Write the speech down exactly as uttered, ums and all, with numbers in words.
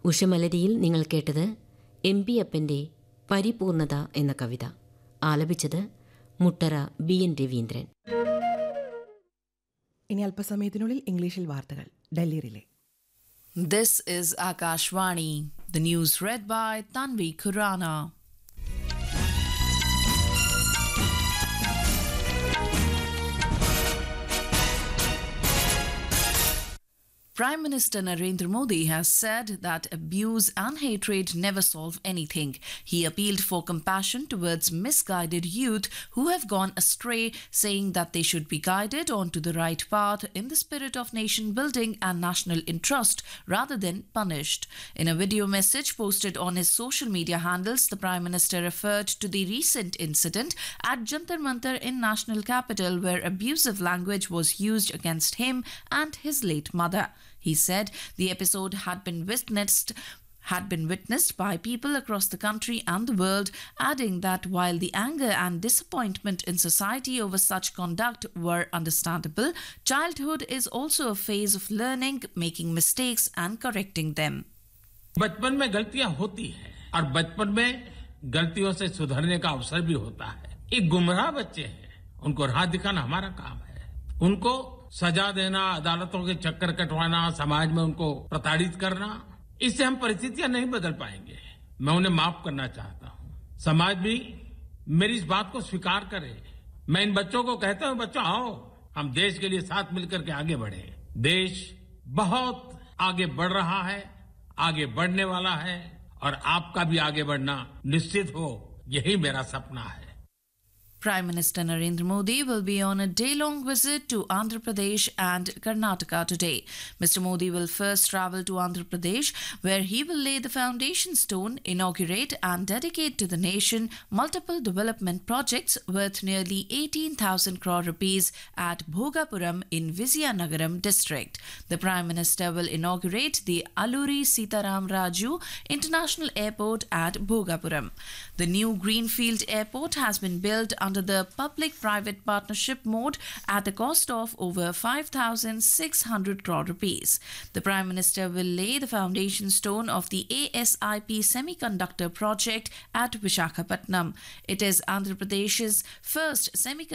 ഉഷമലരിയിൽ നിങ്ങൾ കേട്ടത് M P അപ്പൻ്റെ പരിപൂർണത എന്ന കവിത. ആലപിച്ചത് മുട്ടറ ബി എൻ രവീന്ദ്രൻ. ഇനി അല്പസമയത്തിനുള്ളിൽ ഇംഗ്ലീഷിൽ വാർത്തകൾ Delhi relay. This is Akashvani. The news read by Tanvi Khurana. Prime Minister Narendra Modi has said that abuse and hatred never solve anything. He appealed for compassion towards misguided youth who have gone astray, saying that they should be guided onto the right path in the spirit of nation building and national interest rather than punished. In a video message posted on his social media handles, the Prime Minister referred to the recent incident at Jantar Mantar in national capital where abusive language was used against him and his late mother. He said the episode had been witnessed had been witnessed by people across the country and the world, adding that while the anger and disappointment in society over such conduct were understandable, childhood is also a phase of learning, making mistakes and correcting them. बचपन में गलतियां होती हैं और बचपन में गलतियों से सुधरने का अवसर भी होता है. ये गुमराह बच्चे हैं, उनको राह दिखाना हमारा काम है. उनको सजा देना, अदालतों के चक्कर कटवाना, समाज में उनको प्रताड़ित करना, इससे हम परिस्थितियां नहीं बदल पाएंगे. मैं उन्हें माफ करना चाहता हूं. समाज भी मेरी इस बात को स्वीकार करे. मैं इन बच्चों को कहता हूं, बच्चों आओ, हम देश के लिए साथ मिलकर के आगे बढ़े. देश बहुत आगे बढ़ रहा है, आगे बढ़ने वाला है और आपका भी आगे बढ़ना निश्चित हो, यही मेरा सपना है. Prime Minister Narendra Modi will be on a day-long visit to Andhra Pradesh and Karnataka today. Mister Modi will first travel to Andhra Pradesh, where he will lay the foundation stone, inaugurate and dedicate to the nation multiple development projects worth nearly eighteen thousand crore rupees at Bhogapuram in Vizianagaram district. The Prime Minister will inaugurate the Alluri Sitaram Raju International Airport at Bhogapuram. The new Greenfield Airport has been built under the public-private partnership mode at a cost of over five thousand six hundred crore rupees. The Prime Minister will lay the foundation stone of the A S I P semiconductor project at Visakhapatnam. It is Andhra Pradesh's first semiconductor